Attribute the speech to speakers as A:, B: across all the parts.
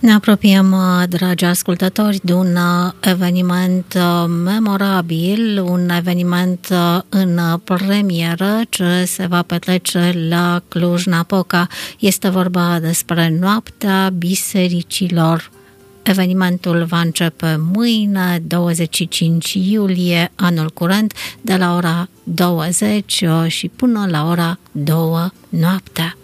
A: Ne apropiem, dragi ascultători, de un eveniment memorabil, un eveniment în premieră ce se va petrece la Cluj-Napoca. Este vorba despre Noaptea Bisericilor. Evenimentul va începe mâine, 25 iulie, anul curent, de la ora 20 și până la ora 2 noaptea.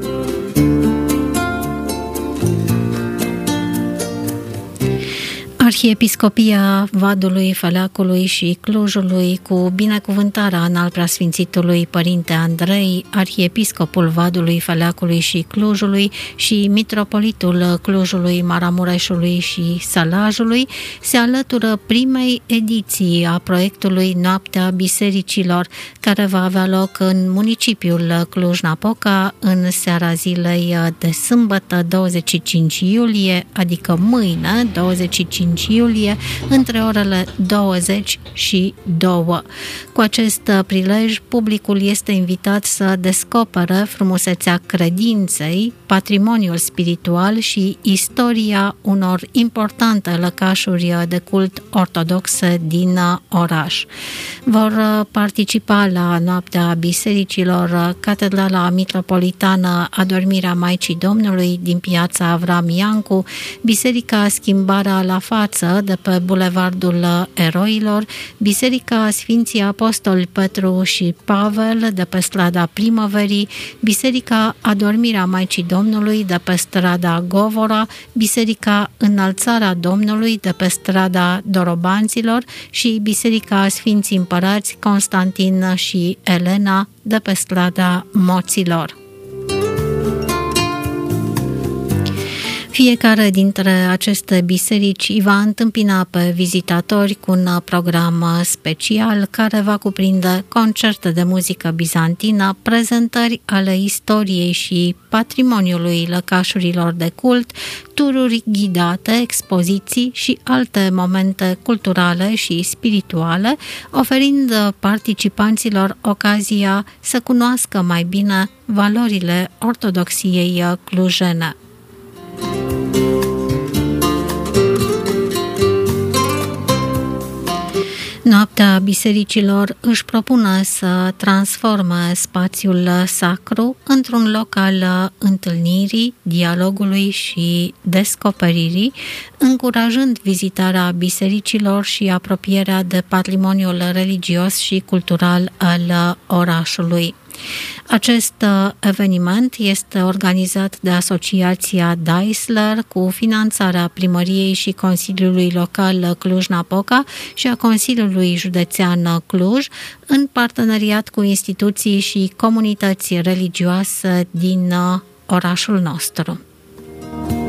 A: Arhiepiscopia Vadului, Feleacului și Clujului, cu binecuvântarea în al preasfințitului Părinte Andrei, arhiepiscopul Vadului, Feleacului și Clujului și mitropolitul Clujului, Maramureșului și Sălajului, se alătură primei ediții a proiectului Noaptea Bisericilor, care va avea loc în municipiul Cluj-Napoca în seara zilei de sâmbătă 25 iulie, adică mâine, 25 iulie, între orele 20 și 2. Cu acest prilej, publicul este invitat să descopere frumusețea credinței, patrimoniul spiritual și istoria unor importante lăcașuri de cult ortodoxe din oraș. Vor participa la Noaptea Bisericilor Catedrala Mitropolitană Adormirea Maicii Domnului din Piața Avram Iancu, Biserica Schimbarea la Față de pe Bulevardul Eroilor, Biserica Sfinții Apostoli Petru și Pavel de pe strada Primăverii, Biserica Adormirea Maicii Domnului de pe strada Govora, Biserica Înălțarea Domnului de pe strada Dorobanților și Biserica Sfinții Împărați Constantin și Elena de pe strada Moților. Fiecare dintre aceste biserici îi va întâmpina pe vizitatori cu un program special care va cuprinde concerte de muzică bizantină, prezentări ale istoriei și patrimoniului lăcașurilor de cult, tururi ghidate, expoziții și alte momente culturale și spirituale, oferind participanților ocazia să cunoască mai bine valorile ortodoxiei clujene. Noaptea Bisericilor își propune să transforme spațiul sacru într-un loc al întâlnirii, dialogului și descoperirii, încurajând vizitarea bisericilor și apropierea de patrimoniul religios și cultural al orașului. Acest eveniment este organizat de Asociația Daisler cu finanțarea Primăriei și Consiliului Local Cluj-Napoca și a Consiliului Județean Cluj, în parteneriat cu instituții și comunități religioase din orașul nostru.